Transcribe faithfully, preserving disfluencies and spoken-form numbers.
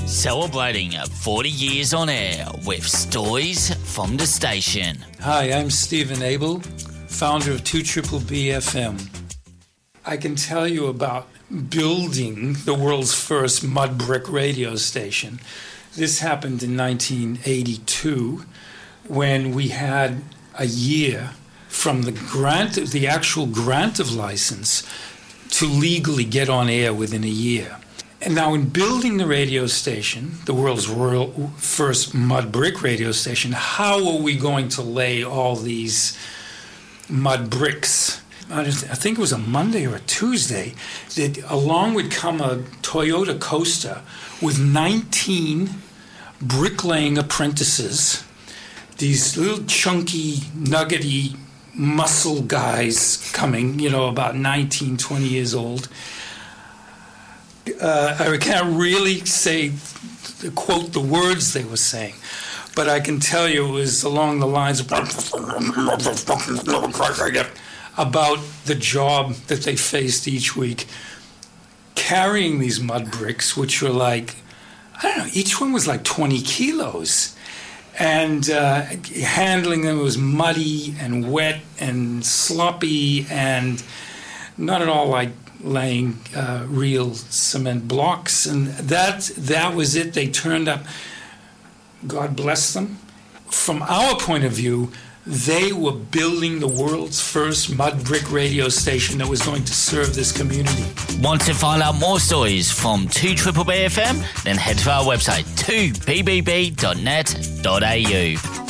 Celebrating forty years on air with stories from the station. Hi, I'm Stephen Abel, founder of two B B F M. I can tell you about building the world's first mud brick radio station. This happened in nineteen eighty-two when we had a year from the grant, the actual grant of license to legally get on air within a year. And now in building the radio station, the world's world first mud brick radio station, how are we going to lay all these mud bricks? I think it was a Monday or a Tuesday that along would come a Toyota Coaster with nineteen bricklaying apprentices, these little chunky, nuggety muscle guys coming, you know, about nineteen, twenty years old. Uh, I can't really say, quote the words they were saying, but I can tell you it was along the lines of about the job that they faced each week, carrying these mud bricks, which were like, I don't know, each one was like twenty kilos. And uh, handling them was muddy and wet and sloppy and not at all like laying uh, real cement blocks. And that that was it. They turned up. God bless them. From our point of view, they were building the world's first mud brick radio station that was going to serve this community. Want to find out more stories from two B B F M? Then head to our website, two b b b dot net dot a u.